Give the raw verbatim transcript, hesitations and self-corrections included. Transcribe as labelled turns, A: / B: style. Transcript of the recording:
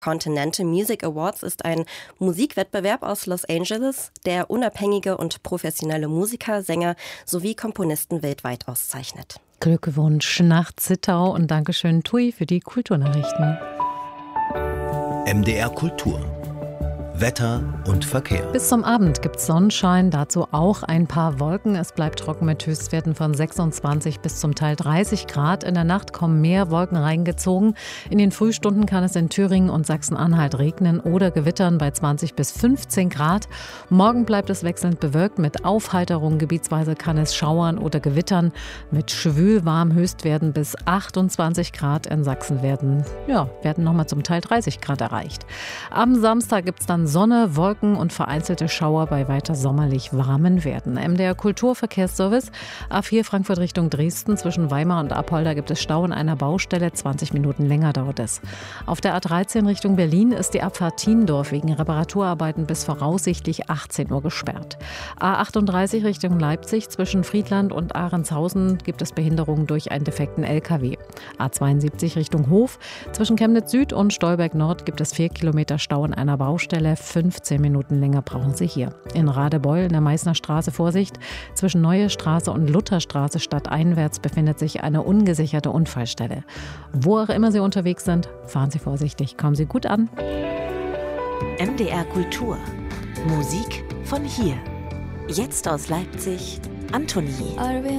A: Continental Music Awards ist ein Musikwettbewerb aus Los Angeles, der unabhängige und professionelle Musiker, Sänger sowie Komponisten weltweit auszeichnet.
B: Glückwunsch nach Zittau und Dankeschön Tui für die Kulturnachrichten.
C: M D R Kultur. Wetter und Verkehr.
B: Bis zum Abend gibt es Sonnenschein, dazu auch ein paar Wolken. Es bleibt trocken mit Höchstwerten von sechsundzwanzig bis zum Teil dreißig Grad. In der Nacht kommen mehr Wolken reingezogen. In den Frühstunden kann es in Thüringen und Sachsen-Anhalt regnen oder gewittern bei zwanzig bis fünfzehn Grad. Morgen bleibt es wechselnd bewölkt mit Aufheiterung. Gebietsweise kann es schauern oder gewittern. Mit schwülwarm Höchstwerten bis achtundzwanzig Grad. In Sachsen werden, ja, werden nochmal zum Teil dreißig Grad erreicht. Am Samstag gibt es dann Sonne, Wolken und vereinzelte Schauer bei weiter sommerlich warmen Werten. M D R Kulturverkehrsservice, A vier Frankfurt Richtung Dresden. Zwischen Weimar und Apolda gibt es Stau in einer Baustelle. zwanzig Minuten länger dauert es. Auf der A dreizehn Richtung Berlin ist die Abfahrt Thiendorf wegen Reparaturarbeiten bis voraussichtlich achtzehn Uhr gesperrt. A achtunddreißig Richtung Leipzig. Zwischen Friedland und Ahrenshausen gibt es Behinderungen durch einen defekten L K W. A zweiundsiebzig Richtung Hof. Zwischen Chemnitz Süd und Stolberg Nord gibt es vier Kilometer Stau in einer Baustelle. fünfzehn Minuten länger brauchen Sie hier. In Radebeul in der Meißner Straße Vorsicht. Zwischen Neue Straße und Lutherstraße stadteinwärts befindet sich eine ungesicherte Unfallstelle. Wo auch immer Sie unterwegs sind, fahren Sie vorsichtig. Kommen Sie gut an.
D: M D R Kultur. Musik von hier. Jetzt aus Leipzig, Antonie.